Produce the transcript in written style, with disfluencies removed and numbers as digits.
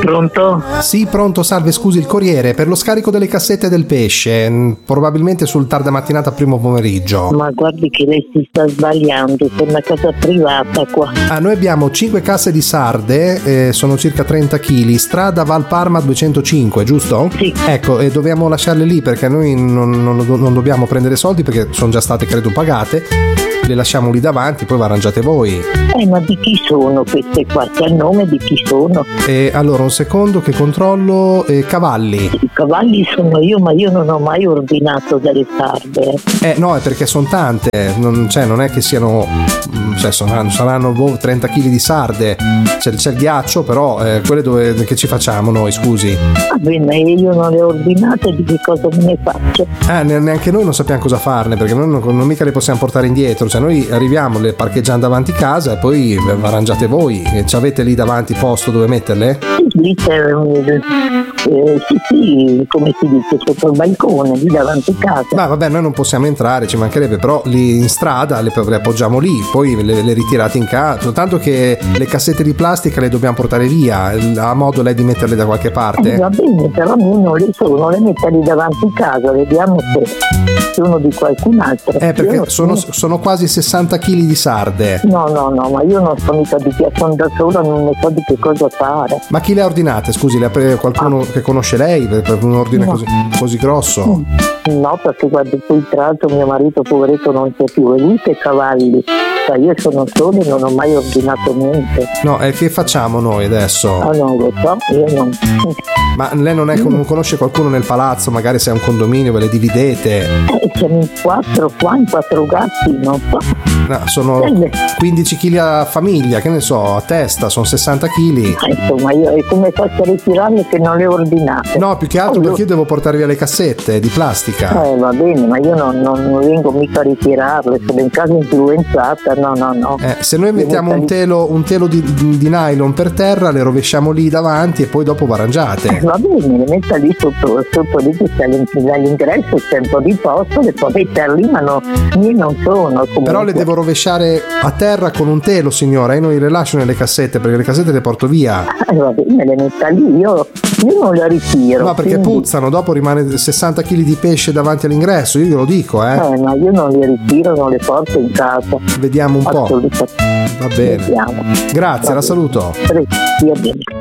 Pronto? Sì, pronto, salve, scusi, il corriere per lo scarico delle cassette del pesce, probabilmente sul tarda mattinata primo pomeriggio. Ma guardi che lei si sta sbagliando, c'è una casa privata qua. Noi abbiamo 5 casse di sarde, sono circa 30 kg, strada Val Parma 205, giusto? Sì. Ecco, e dobbiamo lasciarle lì perché noi non dobbiamo prendere soldi perché sono già state credo pagate. Le lasciamo lì davanti, poi vi arrangiate voi. Ma di chi sono queste qua? C'è il nome di chi sono? Allora, un secondo che controllo. Cavalli. I cavalli sono io, ma io non ho mai ordinato delle sarde. No, è perché sono tante, non è che siano, saranno 30 kg di sarde, c'è il ghiaccio, però quelle che ci facciamo noi, scusi? Va bene, io non le ho ordinate, di che cosa me ne faccio? Neanche noi non sappiamo cosa farne, perché noi non mica le possiamo portare indietro, cioè noi arriviamo, le parcheggiamo davanti casa e poi vi arrangiate voi. Ci avete lì davanti posto dove metterle? Lì c'è sì, come si dice, sotto il balcone, lì davanti a casa. Ma vabbè, noi non possiamo entrare, ci mancherebbe, però lì in strada le appoggiamo lì, poi le ritirate in casa, tanto che le cassette di plastica le dobbiamo portare via, ha modo lei di metterle da qualche parte? Va bene, però io non le sono, le metto lì davanti a casa, vediamo se sono di qualcun altro. Perché sono quasi 60 kg di sarde. No, ma io non sono mica di sono da sola, non ne so di che cosa fare. Ma chi le ha ordinate? Scusi, qualcuno che conosce lei per un ordine così grosso? No, perché guarda, poi tra l'altro mio marito poveretto non c'è più, e lui che cavalli. Io sono sola e non ho mai ordinato niente. No, e che facciamo noi adesso? Non lo so, io non. Ma lei non conosce qualcuno nel palazzo, magari se è un condominio ve le dividete? Siamo in 4 qua, in 4 gatti, non so. No, sono 15 kg a famiglia, che ne so, a testa, sono 60 kg. Insomma, io come faccio a ritirarle che non le ho ordinate? No, più che altro perché io devo portare via le cassette di plastica. Va bene, ma io non vengo mica a ritirarle, sono in casa influenzata, no. Se noi mettiamo un telo di nylon per terra, le rovesciamo lì davanti e poi dopo vi arrangiate. Va bene, le metta lì sotto lì che c'è all'ingresso, c'è un po' di posto, le può mettere lì, ma io non sono comunque. Però le devo rovesciare a terra con un telo, signora, e non le lascio nelle cassette perché le cassette le porto via. Va bene, le metta lì, io non le ritiro. No, perché puzzano, dopo rimane 60 kg di pesce davanti all'ingresso, io glielo dico, ma io non le ritiro, non le porto in casa. Vediamo un po'. Va bene. Vediamo. Grazie, la saluto. Sì, va bene.